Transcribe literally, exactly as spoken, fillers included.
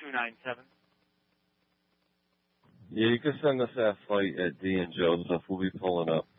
two nine seven. Yeah, you can send us that flight at D and Joseph. We'll be pulling up.